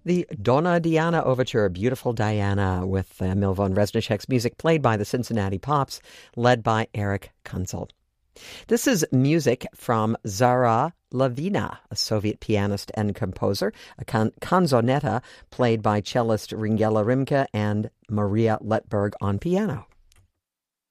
The Donna Diana Overture, Beautiful Diana, with Emil von Reznicek's music played by the Cincinnati Pops, led by Eric Kunzel. This is music from Zara Lavina, a Soviet pianist and composer, a canzonetta played by cellist Ringela Rimke and Maria Letberg on piano.